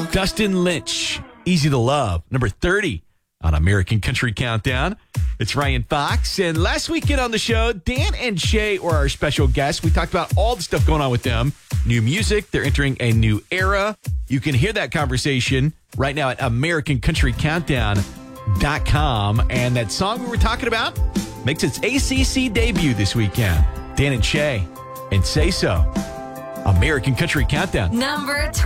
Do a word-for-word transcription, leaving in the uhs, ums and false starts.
Dustin Lynch, Easy to Love, number thirty on American Country Countdown. It's Ryan Fox, and last weekend on the show, Dan and Shay were our special guests. We talked about all the stuff going on with them. New music, they're entering a new era. You can hear that conversation right now at American Country Countdown dot com. And that song we were talking about makes its A C C debut this weekend. Dan and Shay, and Say So. American Country Countdown. Number two.